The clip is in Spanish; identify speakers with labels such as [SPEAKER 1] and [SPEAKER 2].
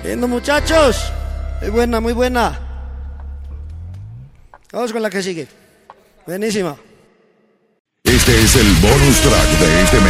[SPEAKER 1] Lindo, muchachos. Muy buena, muy buena. Vamos con la que sigue. Buenísima.
[SPEAKER 2] Este es el bonus track de este mes.